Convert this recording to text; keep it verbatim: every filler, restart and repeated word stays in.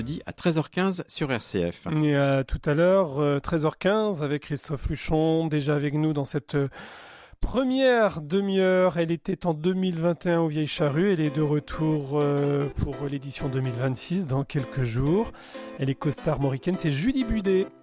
Dit à treize heures quinze sur R C F. Et à tout à l'heure, euh, treize heures quinze, avec Christophe Luchon, déjà avec nous dans cette euh, première demi-heure. Elle était en deux mille vingt et un au Vieilles Charrues. Elle est de retour euh, pour l'édition deux mille vingt-six dans quelques jours. Elle est costard mauricaine, c'est Julie Budet.